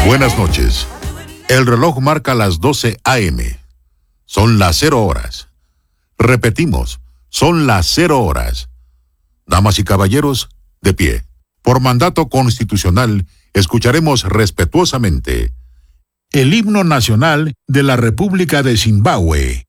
Buenas noches. El reloj marca las 12 a.m. Son las 0 horas. Repetimos, son las 0 horas. Damas y caballeros, de pie. Por mandato constitucional, escucharemos respetuosamente el himno nacional de la República de Zimbabue.